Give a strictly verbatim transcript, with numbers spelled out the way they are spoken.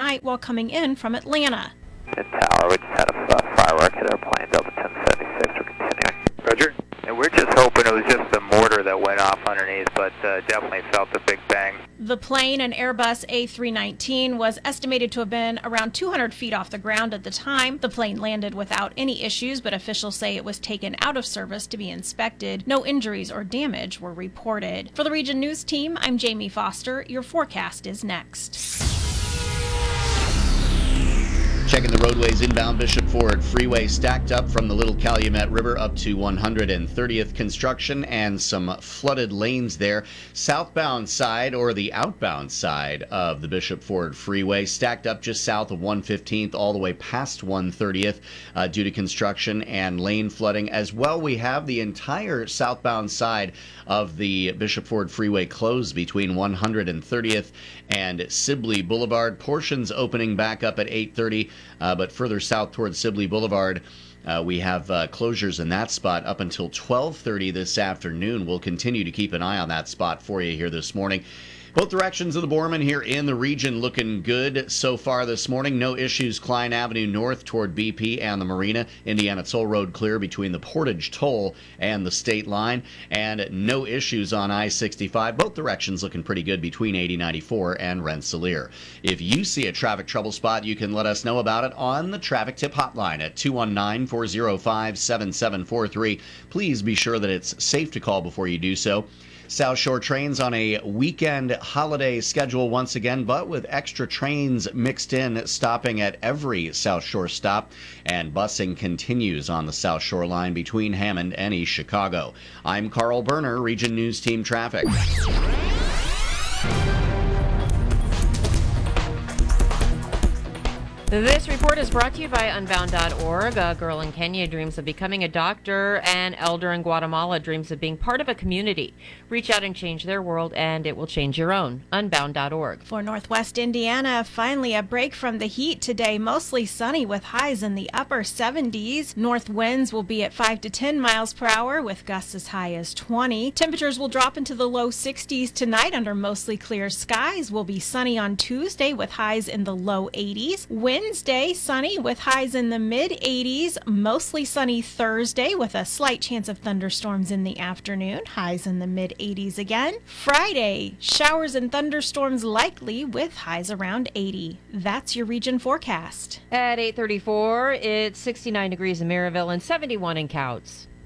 night while coming in from Atlanta. Mid Tower, we just had a uh, firework hit our plane, Delta ten seventy-six, we're continuing. Roger. And we're just hoping it was just the mortar that went off underneath, but uh, definitely felt a big bang. The plane, an Airbus A three nineteen, was estimated to have been around two hundred feet off the ground at the time. The plane landed without any issues, but officials say it was taken out of service to be inspected. No injuries or damage were reported. For the Region News Team, I'm Jamie Foster. Your forecast is next. Checking the roadways inbound Bishop Ford Freeway, stacked up from the Little Calumet River up to one hundred thirtieth. Construction and some flooded lanes there. Southbound side, or the outbound side of the Bishop Ford Freeway, stacked up just south of one fifteenth all the way past one thirtieth uh, due to construction and lane flooding. As well, we have the entire southbound side of the Bishop Ford Freeway closed between one hundred thirtieth and Sibley Boulevard. Portions opening back up at eight thirty. Uh, but further south towards Sibley Boulevard, uh, we have uh, closures in that spot up until twelve thirty this afternoon. We'll continue to keep an eye on that spot for you here this morning. Both directions of the Borman here in the region looking good so far this morning. No issues. Klein Avenue north toward B P and the Marina. Indiana Toll Road clear between the Portage Toll and the state line. And no issues on I sixty-five. Both directions looking pretty good between eighty ninety-four and Rensselaer. If you see a traffic trouble spot, you can let us know about it on the traffic tip hotline at two one nine, four oh five, seven seven four three. Please be sure that it's safe to call before you do so. South Shore trains on a weekend holiday schedule once again, but with extra trains mixed in, stopping at every South Shore stop, and busing continues on the South Shore line between Hammond and East Chicago. I'm Carl Berner, Region News Team Traffic. This report is brought to you by Unbound dot org. A girl in Kenya dreams of becoming a doctor. An elder in Guatemala dreams of being part of a community. Reach out and change their world, and it will change your own. Unbound dot org. For Northwest Indiana, finally a break from the heat today. Mostly sunny with highs in the upper seventies. North winds will be at five to ten miles per hour with gusts as high as twenty. Temperatures will drop into the low sixties tonight under mostly clear skies. Will be sunny on Tuesday with highs in the low eighties. Wednesday, sunny with highs in the mid-eighties. Mostly sunny Thursday with a slight chance of thunderstorms in the afternoon. Highs in the mid-eighties again. Friday, showers and thunderstorms likely with highs around eighty. That's your region forecast. At eight thirty-four, it's sixty-nine degrees in Maryville and seventy-one in Couts.